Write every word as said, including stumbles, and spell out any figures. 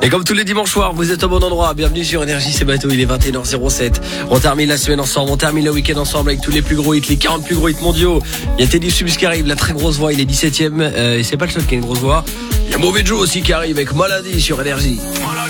Et comme tous les dimanches soirs, vous êtes au bon endroit. Bienvenue sur Énergie, c'est bateau, il est vingt et une heures zéro sept. On termine la semaine ensemble, on termine le week-end ensemble avec tous les plus gros hits, les quarante plus gros hits mondiaux. Il y a Teddy Subs qui arrive, la très grosse voix, il est dix-septième. Euh, et c'est pas le seul qui a une grosse voix. Il y a Mauvais Joe aussi qui arrive avec Maladie sur Énergie. Maladie.